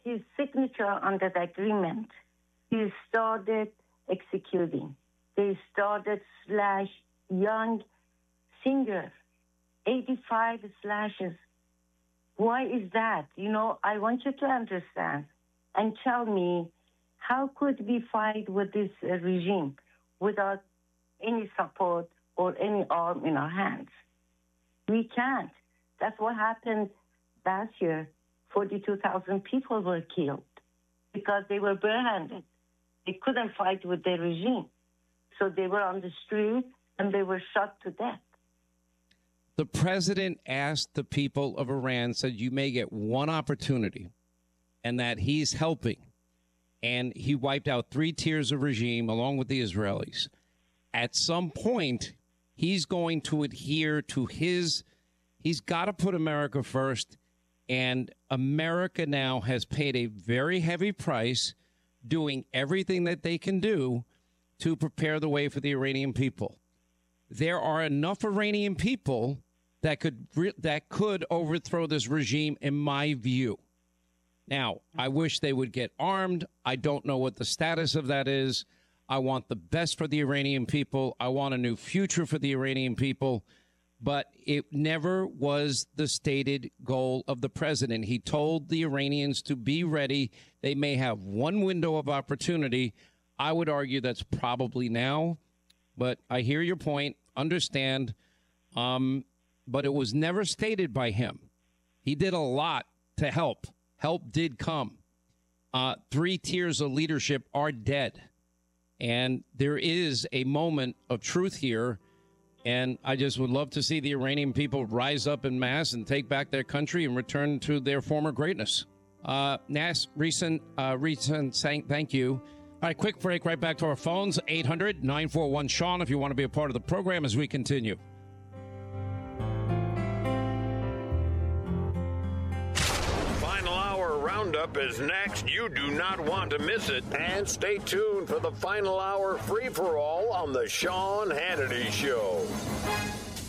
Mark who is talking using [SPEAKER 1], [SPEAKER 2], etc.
[SPEAKER 1] his signature on that agreement, he started executing. They started slash young singer, 85 slashes. Why is that? I want you to understand and tell me, how could we fight with this regime without any support or any arm in our hands? We can't. That's what happened last year. 42,000 people were killed because they were barehanded. They couldn't fight with the regime. So they were on the street and they were shot to death.
[SPEAKER 2] The president asked the people of Iran, said, you may get one opportunity, and that he's helping. And he wiped out 3 tiers of regime along with the Israelis. At some point, he's going to adhere to he's got to put America first. And America now has paid a very heavy price doing everything that they can do to prepare the way for the Iranian people. There are enough Iranian people that could overthrow this regime, in my view. Now, I wish they would get armed. I don't know what the status of that is. I want the best for the Iranian people. I want a new future for the Iranian people. But it never was the stated goal of the president. He told the Iranians to be ready. They may have one window of opportunity. I would argue that's probably now. But I hear your point. Understand. But it was never stated by him. He did a lot to help. Help did come. 3 tiers of leadership are dead. And there is a moment of truth here. And I just would love to see the Iranian people rise up en masse and take back their country and return to their former greatness. Nas, recent saying thank you. All right, quick break, right back to our phones. 800-941-SEAN if you want to be a part of the program as we continue.
[SPEAKER 3] Roundup is next. You do not want to miss it. And stay tuned for the final hour free-for-all on the Sean Hannity Show.